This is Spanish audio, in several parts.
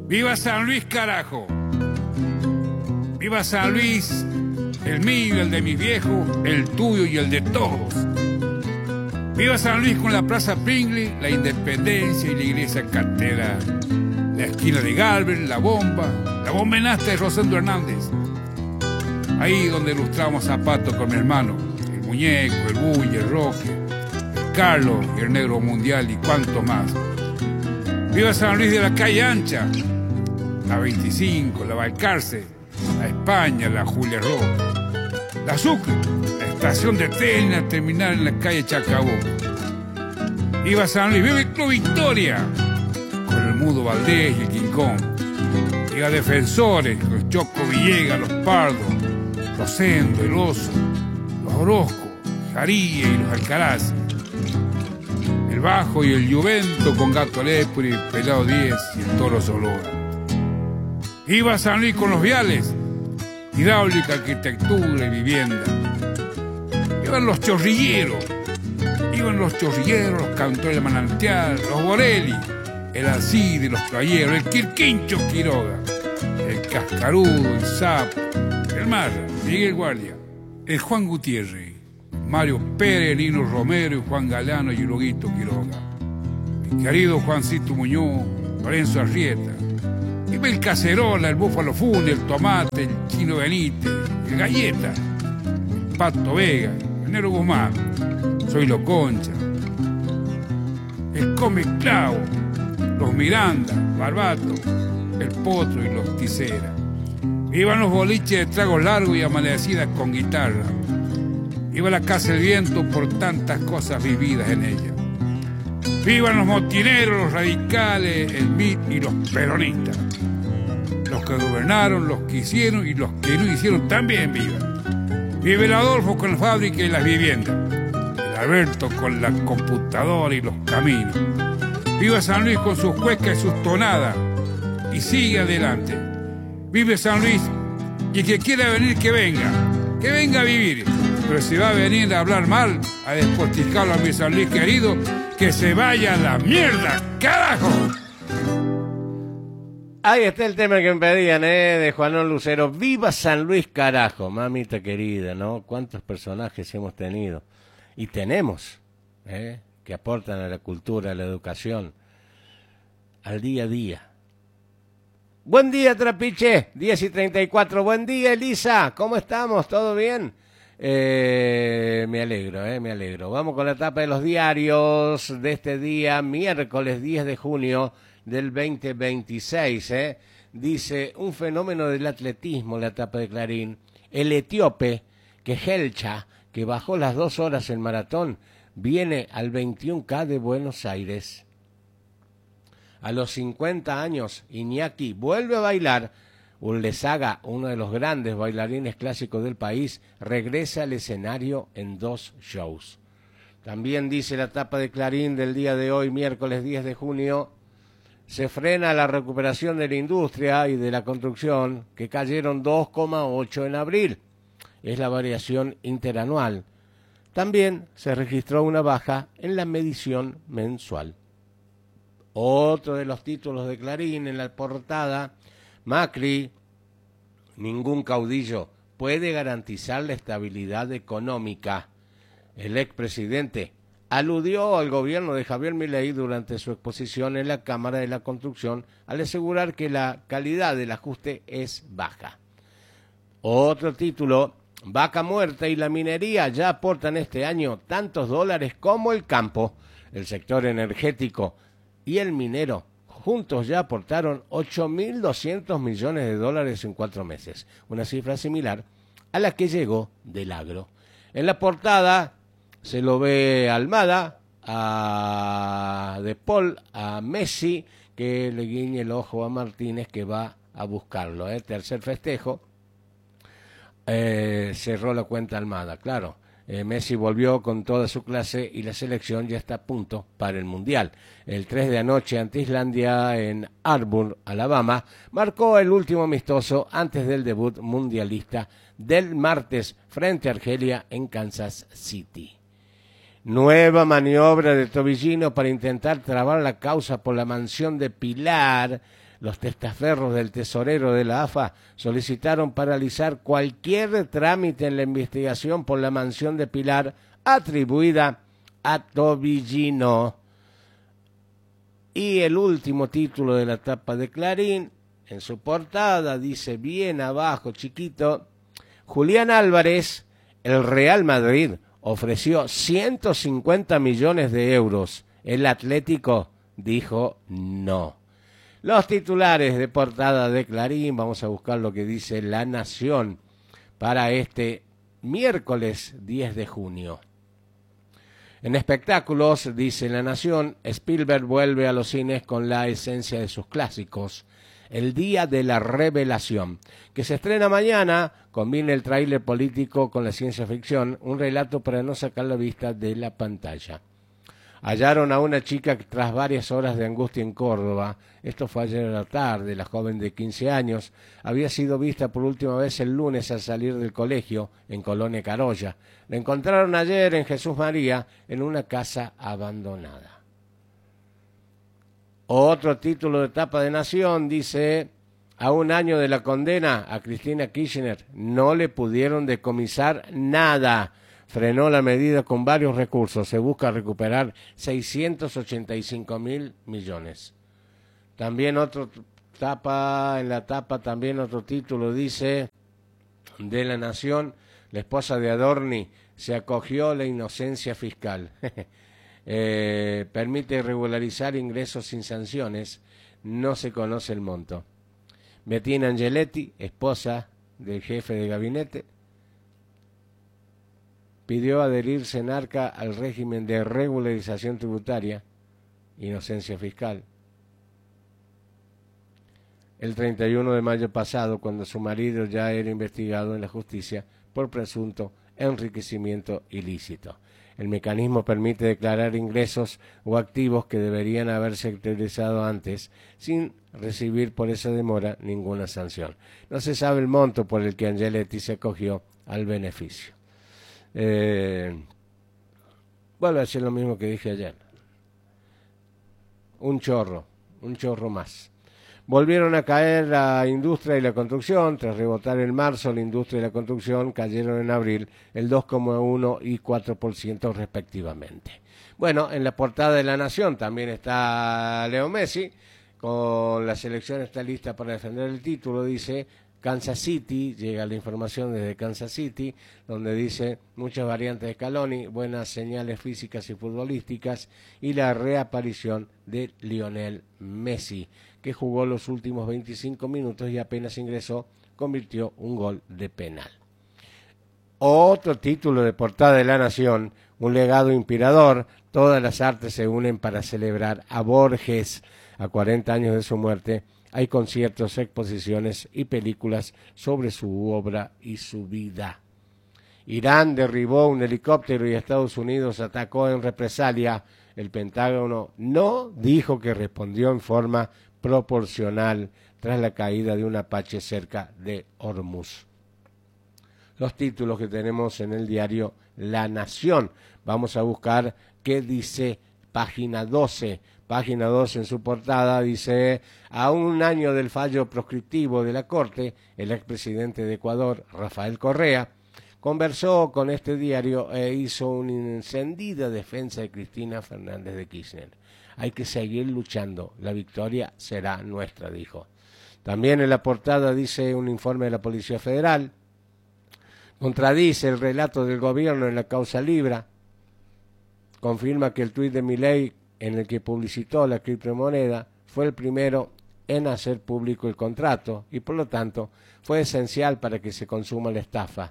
¡Viva San Luis, carajo! ¡Viva San Luis! El mío, el de mis viejos, el tuyo y el de todos. ¡Viva San Luis con la Plaza Pringle, la Independencia y la Iglesia Catedral! La esquina de Galvez, la bomba en asta de Rosendo Hernández. Ahí donde ilustramos zapatos con mi hermano, el muñeco, el Bulle, el Roque, el Carlos y el Negro Mundial y cuanto más. ¡Viva San Luis de la Calle Ancha! La 25, la Balcarce, la España, la Julia Roca, la Sucre, la estación de tren, la terminal en la calle Chacabuco. ¡Viva San Luis! ¡Viva el Club Victoria! Con el Mudo Valdés y el Quincón. ¡Viva Defensores! Los Choco Villegas, los Pardos, los Sendo, el Oso, los Orozco, Jaría y los Alcaraz. El Bajo y el Juvento con Gato Lepuri, Pelado 10 y el Toro Solora. ¡Viva San Luis con los viales! Hidráulica, arquitectura y vivienda. Iban los chorrilleros. Iban los chorrilleros, los cantores de Manantial, los Borelli, el Alcide, los playeros, el Quirquincho Quiroga, el Cascarudo, el Sapo, el Marra, Miguel Guardia, el Juan Gutiérrez, Mario Pérez, Lino Romero y Juan Galano y Loguito Quiroga, mi querido Juancito Muñoz, Lorenzo Arrieta. Iba el Cacerola, el Búfalo Funes, el Tomate, el Chino Benítez, el Galleta, el Pato Vega, el Nero Guzmán, Soy Lo Concha, el Come Clavo, los Miranda, Barbato, el Potro y los Tisera. Iban los boliches de tragos largos y amanecidas con guitarra. Iba la Casa del Viento por tantas cosas vividas en ella. Vivan los motineros, los radicales, el MIT y los peronistas. Los que gobernaron, los que hicieron y los que no hicieron también vivan. Vive el Adolfo con la fábrica y las viviendas. El Alberto con la computadora y los caminos. Viva San Luis con sus cuecas y sus tonadas. Y sigue adelante. Vive San Luis y el que quiera venir que venga a vivir. Pero si va a venir a hablar mal, a despotricarlo a mi San Luis querido, que se vaya a la mierda, carajo. Ahí está el tema que me pedían, de Juanón Lucero. ¡Viva San Luis, carajo! Mamita querida, ¿no? ¿Cuántos personajes hemos tenido? Y tenemos, que aportan a la cultura, a la educación, al día a día. Buen día, Trapiche, 10:34. Buen día, Elisa. ¿Cómo estamos? ¿Todo bien? Me alegro. Vamos con la tapa de los diarios de este día, miércoles 10 de junio del 2026. Dice, un fenómeno del atletismo, la tapa de Clarín. El etíope Kehelcha, que bajó las 2 horas en maratón, viene al 21K de Buenos Aires. A los 50 años, Iñaki vuelve a bailar. Urlesaga, uno de los grandes bailarines clásicos del país, regresa al escenario en 2 shows. También dice la tapa de Clarín del día de hoy, miércoles 10 de junio, se frena la recuperación de la industria y de la construcción, que cayeron 2,8 en abril. Es la variación interanual. También se registró una baja en la medición mensual. Otro de los títulos de Clarín en la portada, Macri, ningún caudillo puede garantizar la estabilidad económica. El expresidente aludió al gobierno de Javier Milei durante su exposición en la Cámara de la Construcción al asegurar que la calidad del ajuste es baja. Otro título, Vaca Muerta y la minería ya aportan este año tantos dólares como el campo. El sector energético y el minero juntos ya aportaron 8.200 millones de dólares en 4 meses, una cifra similar a la que llegó del agro. En la portada se lo ve a Almada, a De Paul, a Messi, que le guiñe el ojo a Martínez, que va a buscarlo. Tercer festejo, cerró la cuenta Almada, claro. Messi volvió con toda su clase y la selección ya está a punto para el Mundial. El 3 de anoche ante Islandia en Auburn, Alabama, marcó el último amistoso antes del debut mundialista del martes frente a Argelia en Kansas City. Nueva maniobra de Tobillino para intentar trabar la causa por la mansión de Pilar. Los testaferros del tesorero de la AFA solicitaron paralizar cualquier trámite en la investigación por la mansión de Pilar atribuida a Tobillino. Y el último título de la tapa de Clarín, en su portada, dice bien abajo, chiquito, Julián Álvarez, el Real Madrid ofreció 150 millones de euros. El Atlético dijo no. Los titulares de portada de Clarín, vamos a buscar lo que dice La Nación para este miércoles 10 de junio. En espectáculos, dice La Nación, Spielberg vuelve a los cines con la esencia de sus clásicos. El Día de la Revelación, que se estrena mañana, combina el tráiler político con la ciencia ficción, un relato para no sacar la vista de la pantalla. Hallaron a una chica tras varias horas de angustia en Córdoba. Esto fue ayer a la tarde. La joven de 15 años había sido vista por última vez el lunes al salir del colegio en Colonia Carolla. La encontraron ayer en Jesús María en una casa abandonada. Otro título de tapa de Nación dice, a un año de la condena a Cristina Kirchner no le pudieron decomisar nada. Frenó la medida con varios recursos. Se busca recuperar 685.000 millones. También en la tapa también otro título dice de La Nación, la esposa de Adorni se acogió a la inocencia fiscal. Permite regularizar ingresos sin sanciones, no se conoce el monto. Bettina Angeletti, esposa del jefe de gabinete, pidió adherirse en Arca al régimen de regularización tributaria, inocencia fiscal. El 31 de mayo pasado, cuando su marido ya era investigado en la justicia por presunto enriquecimiento ilícito. El mecanismo permite declarar ingresos o activos que deberían haberse utilizado antes, sin recibir por esa demora ninguna sanción. No se sabe el monto por el que Angeletti se acogió al beneficio. Vuelvo a decir lo mismo que dije ayer. Un chorro más. Volvieron a caer la industria y la construcción. Tras rebotar en marzo, la industria y la construcción cayeron en abril el 2,1 y 4% respectivamente. Bueno, en la portada de La Nación también está Leo Messi, con la selección está lista para defender el título, dice Kansas City, llega la información desde Kansas City, donde dice muchas variantes de Scaloni, buenas señales físicas y futbolísticas, y la reaparición de Lionel Messi, que jugó los últimos 25 minutos y apenas ingresó, convirtió un gol de penal. Otro título de portada de La Nación, un legado inspirador, todas las artes se unen para celebrar a Borges. A 40 años de su muerte, hay conciertos, exposiciones y películas sobre su obra y su vida. Irán derribó un helicóptero y Estados Unidos atacó en represalia. El Pentágono no dijo que respondió en forma proporcional tras la caída de un Apache cerca de Hormuz. Los títulos que tenemos en el diario La Nación. Vamos a buscar qué dice página 12. Página 2 en su portada dice, a un año del fallo proscriptivo de la Corte, el expresidente de Ecuador, Rafael Correa, conversó con este diario e hizo una encendida defensa de Cristina Fernández de Kirchner. Hay que seguir luchando, la victoria será nuestra, dijo. También en la portada dice un informe de la Policía Federal, contradice el relato del gobierno en la causa Libra, confirma que el tuit de Milei en el que publicitó la criptomoneda fue el primero en hacer público el contrato y por lo tanto fue esencial para que se consuma la estafa.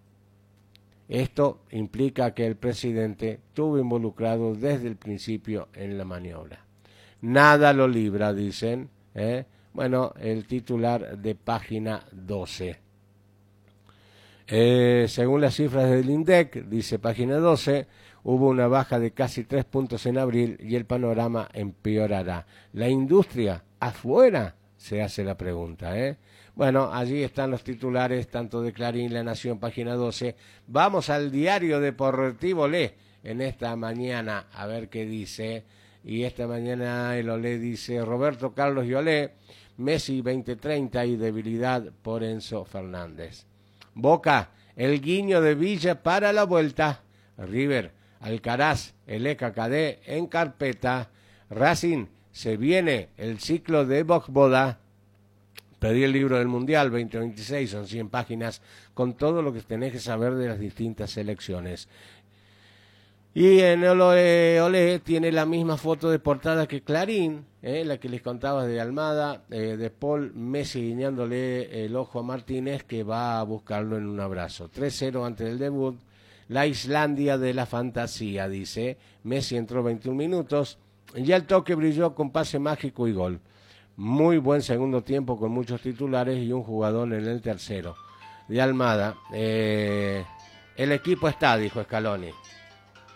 Esto implica que el presidente estuvo involucrado desde el principio en la maniobra. Nada lo libra, dicen. Bueno, el titular de página 12. Según las cifras del INDEC, dice página 12, hubo una baja de casi 3 puntos en abril y el panorama empeorará. ¿La industria afuera? Se hace la pregunta, Bueno, allí están los titulares, tanto de Clarín, La Nación, página 12. Vamos al diario deportivo Olé en esta mañana, a ver qué dice. Y esta mañana el Olé dice, Roberto Carlos y Olé Messi 2030 y debilidad por Enzo Fernández. Boca, el guiño de Villa para la vuelta. River, Alcaraz, el EKKD en carpeta. Racing, se viene el ciclo de Bogboda. Pedí el libro del Mundial 2026, son 100 páginas con todo lo que tenés que saber de las distintas selecciones. Y en Olé Olé tiene la misma foto de portada que Clarín, la que les contaba de Almada, de Paul Messi guiñándole el ojo a Martínez, que va a buscarlo en un abrazo. 3-0 antes del debut. La Islandia de la fantasía, dice. Messi entró 21 minutos y al toque brilló con pase mágico y gol. Muy buen segundo tiempo con muchos titulares y un jugador en el tercero. De Almada, el equipo está, dijo Scaloni.